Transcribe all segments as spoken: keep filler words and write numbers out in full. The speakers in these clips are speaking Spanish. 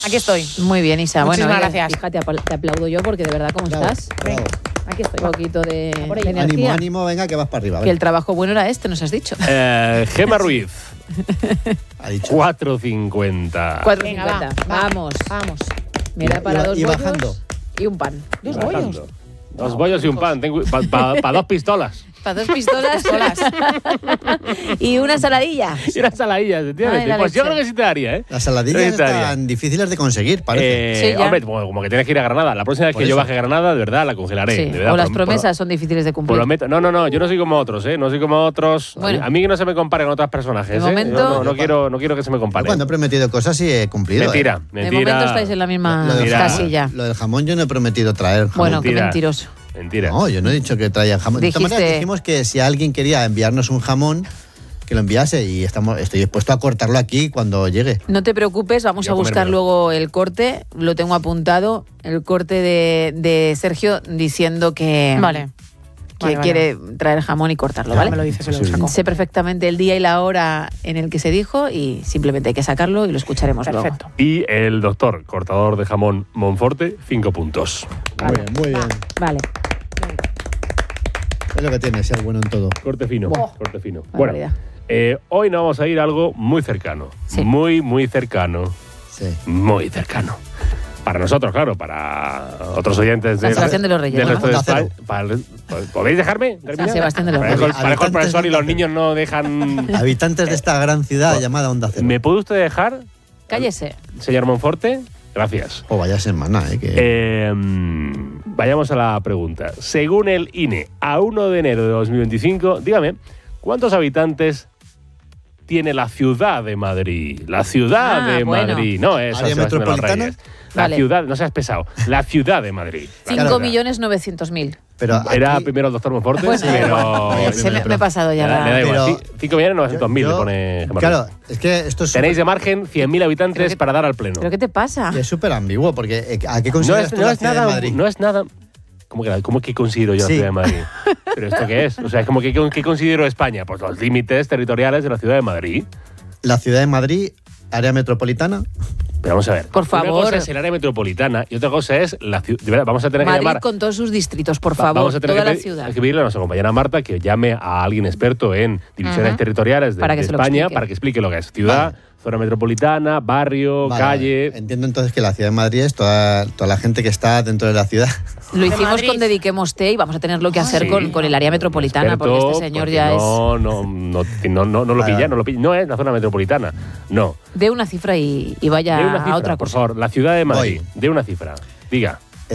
Aquí estoy. Muy bien, Isa. Muchísimas bueno, gracias. Fíjate, te aplaudo yo porque de verdad, ¿cómo Bravo, estás? bravo. Aquí estoy. Un poquito de, por de ahí. energía. Ánimo, ánimo, venga, que vas para arriba. Que venga. el trabajo bueno era este, nos has dicho. Eh, Gemma Ruiz, Ha dicho. cuatro cincuenta. cuatro Venga, va, cincuenta. va. Vamos. Vamos. Mira, Y- para y- dos y bollos bajando. y un pan. Dos Bajando. bollos. Dos bollos y un pan. Para pa, pa dos pistolas. Para dos pistolas Pistolas. y una saladilla. Y unas saladillas, ¿entiendes? Ay, la Pues yo leche. creo que sí te daría, ¿eh? Las saladillas Sí te daría. están difíciles de conseguir, parece. Eh, Sí, ya. hombre, como, como que tienes que ir a Granada. La próxima vez Por que yo eso. baje a Granada, de verdad, la congelaré. Sí, de verdad, o las por- promesas son difíciles de por- cumplir. prometo- no, no, no, yo no soy como otros, ¿eh? No soy como otros. A Bueno. mí- A mí que no se me compare con otros personajes, De ¿eh? momento- Yo no, no quiero, no quiero que se me Yo compare. cuando he prometido cosas sí he cumplido. Mentira, ¿eh? mentira. De momento estáis en la misma Lo del Mira. jamón- casilla. Lo del jamón yo no he prometido traer jamón. Bueno, qué Mentira. mentiroso. Mentira. No, yo no he dicho que traía jamón. De todas Dijiste- maneras, dijimos que si alguien quería enviarnos un jamón, que lo enviase y estamos, estoy dispuesto a cortarlo aquí cuando llegue. No te preocupes, vamos Yo a buscar comérmelo. luego el corte. Lo tengo apuntado. El corte de, de Sergio diciendo que, Vale. que Vale, vale. quiere traer jamón y cortarlo, Ya ¿vale? me lo dices y lo Sí. saco. Sé perfectamente el día y la hora en el que se dijo y simplemente hay que sacarlo y lo escucharemos Perfecto. Y el doctor, cortador de jamón Monforte, cinco puntos. Muy bien, muy bien. luego. Vale, Es lo que tiene ser bueno en todo. Corte fino, Oh. corte fino. Bueno, barbaridad. eh, hoy nos vamos a ir a algo muy cercano. Sí. Muy, muy cercano. Sí. Muy cercano. Para nosotros, claro, para otros oyentes San de Sebastián de los Reyes, del ¿no? resto de Onda cero. España. Para el- ¿Podéis dejarme? terminar? San Sebastián de los Parejo- Reyes. Parejo el Habitantes profesor de y los Onda niños no dejan. Habitantes de esta gran ciudad llamada Onda Cero. ¿Me puede usted dejar, Cállese. señor Monforte? Gracias. Oh, vaya semana, ¿eh? Que... Eh, mm, vayamos a la pregunta. Según el I N E, a uno de enero de dos mil veinticinco, dígame, ¿cuántos habitantes tiene la ciudad de Madrid? La ciudad Ah, de bueno. Madrid, no es San ¿Área Sebastián de los metropolitana? Reyes. La Vale. ciudad, no seas pesado, la ciudad de Madrid. La cinco ciudad. millones novecientos mil. Pero aquí- Era primero el doctor Monforte, Bueno, pero... eh, Se me, me he pasado ya. Le da, la- le da igual. Pero- cinco millones novecientos mil yo- le pone Gemma Claro, Ruiz. es que esto es Tenéis de súper- margen cien mil habitantes Pero que- para dar al pleno. ¿Pero qué te pasa? es súper ambiguo, porque eh, ¿a qué No consideras es, tú no la es ciudad nada, de Madrid? no es nada. ¿Cómo que, la- cómo que considero yo la Sí. ciudad de Madrid? ¿Pero esto qué es? O sea, es como que ¿qué considero España? Pues los límites territoriales de la ciudad de Madrid. La ciudad de Madrid, área metropolitana. Pero vamos a ver. Por Una favor. cosa es el área metropolitana y otra cosa es la ciudad. Vamos a tener que Madrid llamar. con todos sus distritos, por va- favor, vamos a tener toda que, la pedir- ciudad. hay que pedirle a nuestra compañera Marta que llame a alguien experto en divisiones Ujú. territoriales de, Para que de se lo España explique. para que explique lo que es ciudad, Vale. zona metropolitana, barrio, Vale, calle. vale. Entiendo entonces que la ciudad de Madrid es toda, toda la gente que está dentro de la ciudad. Lo hicimos Madrid. con Dediquemos Té y vamos a tenerlo que hacer Sí. con, con el área metropolitana, porque Experto, este señor porque ya no, no, no, no, no, no lo Vale. pilla, no lo pilla. No es la zona metropolitana, no. es. De una cifra y, y vaya De una cifra, a otra por cosa. favor. La ciudad de Madrid, Voy. de una cifra. Diga,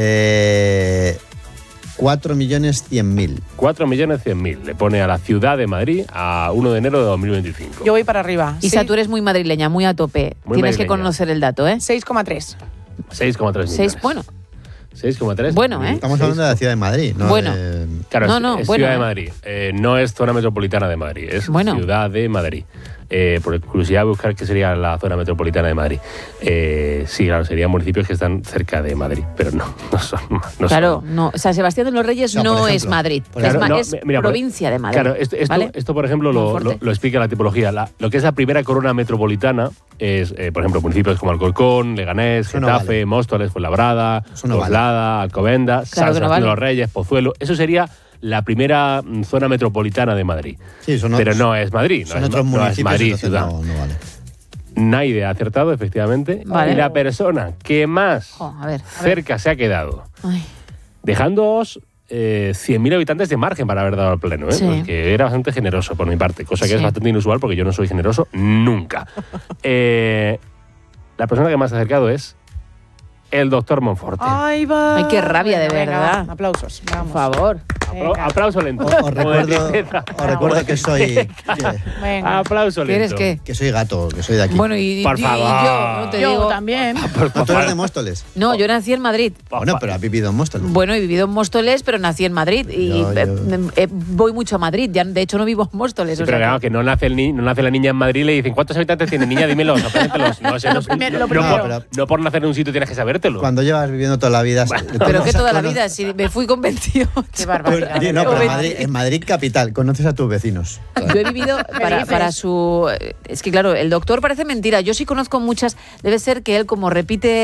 Eh, cuatro millones cien mil. cuatro millones cien mil. Le pone a la ciudad de Madrid a uno de enero de dos mil veinticinco. Yo voy para arriba. Isa, tú eres muy madrileña, muy a tope. Muy Tienes que madrileña. conocer el dato, ¿eh? seis coma tres. seis coma tres millones. Seis, bueno, seis coma tres. Bueno, ¿eh? Estamos hablando de la ciudad de Madrid, ¿no? Bueno. de- Claro, No, es, no, es bueno, Ciudad de ¿eh? Madrid. Eh, no es zona metropolitana de Madrid, es Bueno. Ciudad de Madrid. Eh, por curiosidad, buscar qué sería la zona metropolitana de Madrid. Eh, sí, claro, serían municipios que están cerca de Madrid, pero no, no son. No claro, son. no. San Sebastián de los Reyes O sea, por no ejemplo, es Madrid, por es, Claro, ma- no, es mi- mira, por- provincia de Madrid. Claro, esto, esto, ¿vale? esto, por ejemplo, lo, Monforte. lo- lo explica la tipología. La- lo que es la primera corona metropolitana es, eh, por ejemplo, municipios como Alcorcón, Leganés, Eso no Getafe, vale. Móstoles, Fuenlabrada, Eso no vale. Coslada, Alcobendas, Claro San que no Sebastián vale. de los Reyes, Pozuelo. Eso sería la primera mm, zona metropolitana de Madrid. Sí, son Pero otros, no es Madrid, no son es, otros no es municipios, Madrid, entonces ciudad. no, no vale. Naide ha acertado, efectivamente. Vale. Y la persona que más Jo, a ver, a ver. cerca se ha quedado, Ay, dejándoos eh, cien mil habitantes de margen para haber dado al pleno, ¿eh? Sí. Porque era bastante generoso por mi parte, cosa que Sí. es bastante inusual porque yo no soy generoso nunca. Eh, la persona que más se ha acercado es el doctor Monforte. Ay, va. Ay, qué rabia, de Venga, verdad. va. Aplausos. por Vamos. favor. Apla- Venga. aplauso lento. Os, os Como de recuerdo, tristeza. os recuerdo que soy que, Venga. Aplauso lento. ¿Quieres qué? que soy gato, que soy de aquí. Bueno, y, Por y- y favor. yo, no te Yo digo. también. ¿No tú eres de Móstoles? No, yo nací en Madrid. Bueno, pero has vivido en Móstoles. Bueno, he vivido en Móstoles, pero nací en Madrid. Y Yo- yo- eh, eh, voy mucho a Madrid. Ya, de hecho, no vivo en Móstoles. Sí, o pero sea claro, que- que no nace, el ni- no nace la niña en Madrid y le dicen ¿cuántos habitantes tiene niña? Dímelos, apréndetelos. No, o sea, no, primero- no- lo no primero. por, no por nacer en un sitio tienes que sabértelo. Cuando llevas viviendo toda la vida. Pero que toda la conoces- vida, si me fui convencido. Qué barbaridad. Sí, no, pero en Joven. Madrid, en Madrid capital, conoces a tus vecinos. Yo he vivido para, dices? para su... Es que claro, el doctor parece mentira. Yo sí conozco muchas. Debe ser que él, como repite